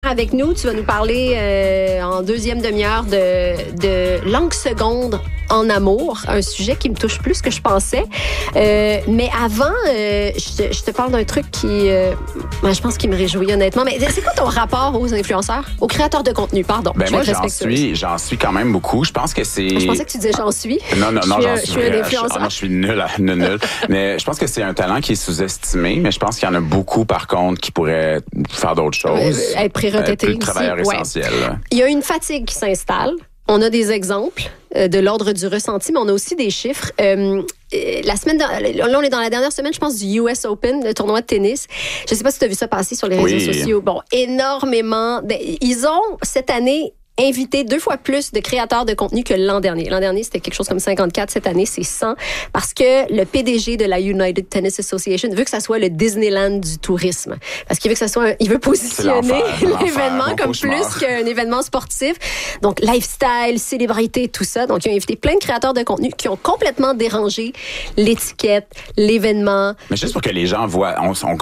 Avec nous, tu vas nous parler en deuxième demi-heure de langue seconde en amour, un sujet qui me touche plus que je pensais. Mais avant, je te parle d'un truc qui, je pense qu'il me réjouit honnêtement. Mais c'est quoi ton rapport aux influenceurs, aux créateurs de contenu, pardon? Moi, j'en suis quand même beaucoup. Je pense que c'est... Je pensais que tu disais j'en suis. Non, je suis un influenceur. Je suis nul. Mais je pense que c'est un talent qui est sous-estimé, mais je pense qu'il y en a beaucoup, par contre, qui pourraient faire d'autres choses. Être pré-retraités aussi. Travailleurs essentiels. Il y a une fatigue qui s'installe. On a des exemples de l'ordre du ressenti, mais on a aussi des chiffres. La semaine, là, on est dans la dernière semaine, je pense, du US Open, le tournoi de tennis. Je ne sais pas si tu as vu ça passer sur les réseaux sociaux. Bon, énormément. Ils ont, cette année, invité 2 fois plus de créateurs de contenu que l'an dernier. L'an dernier, c'était quelque chose comme 54. Cette année, c'est 100. Parce que le PDG de la United Tennis Association veut que ça soit le Disneyland du tourisme. Parce qu'il veut que ça soit il veut positionner l'événement comme plus qu'un événement sportif. Donc, lifestyle, célébrité, tout ça. Donc, ils ont invité plein de créateurs de contenu qui ont complètement dérangé l'étiquette, l'événement. Mais juste pour que les gens voient,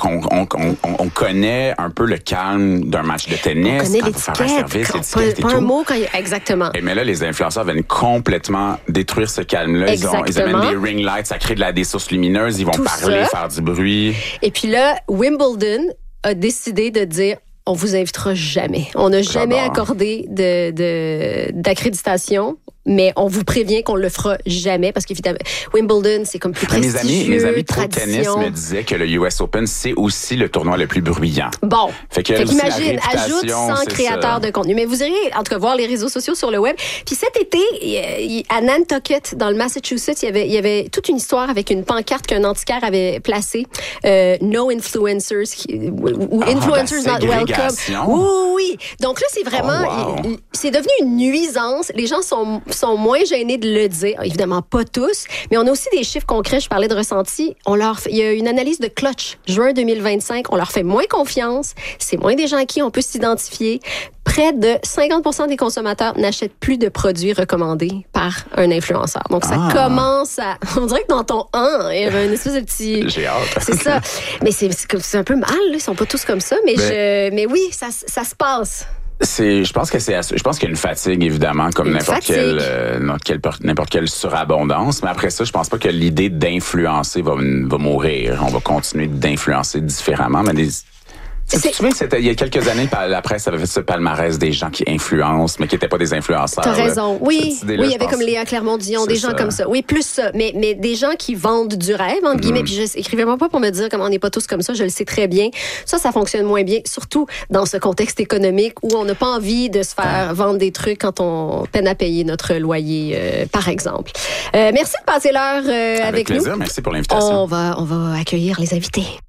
on connaît un peu le calme d'un match de tennis. On connaît quand faut faire un service, l'étiquette et tout. Exactement. Mais là, les influenceurs viennent complètement détruire ce calme-là. Ils amènent des ring lights, ça crée des sources lumineuses, ils vont parler, faire du bruit. Et puis là, Wimbledon a décidé de dire on vous invitera jamais. On n'a jamais accordé d'accréditation. Mais on vous prévient qu'on le fera jamais parce qu'évidemment, Wimbledon, c'est comme plus prestigieux. Mes amis pro tennis me disaient que le US Open, c'est aussi le tournoi le plus bruyant. Bon. Fait qu'imagine, ajoute 100 créateurs de contenu. Mais vous irez, en tout cas, voir les réseaux sociaux sur le web. Puis cet été, à Nantucket, dans le Massachusetts, il y avait toute une histoire avec une pancarte qu'un antiquaire avait placée. No influencers, ou influencers not welcome. Oui. Donc là, c'est vraiment, c'est devenu une nuisance. Les gens sont moins gênés de le dire. Évidemment, pas tous, mais on a aussi des chiffres concrets. Je parlais de ressenti. Il y a une analyse de Clutch, juin 2025. On leur fait moins confiance. C'est moins des gens à qui on peut s'identifier. Près de 50% des consommateurs n'achètent plus de produits recommandés par un influenceur. Donc, ça commence à... On dirait que dans ton il y avait une espèce de petit... J'ai hâte. C'est ça. Mais c'est un peu mal, là. Ils sont pas tous comme ça. Mais oui, ça se passe. Je pense qu'il y a une fatigue, évidemment, comme n'importe quelle surabondance. Mais après ça, je pense pas que l'idée d'influencer va mourir. On va continuer d'influencer différemment. Mais tu te souviens que il y a quelques années, la presse avait fait ce palmarès des gens qui influencent, mais qui n'étaient pas des influenceurs. T'as raison. Oui, il y avait comme Léa Clermont-Dion, des gens comme ça. Oui, plus ça. Mais des gens qui vendent du rêve, entre guillemets. Puis écrivez-moi pas pour me dire comment on n'est pas tous comme ça. Je le sais très bien. Ça fonctionne moins bien, surtout dans ce contexte économique où on n'a pas envie de se faire vendre des trucs quand on peine à payer notre loyer, par exemple. Merci de passer l'heure avec nous. Avec plaisir. Merci pour l'invitation. On va accueillir les invités.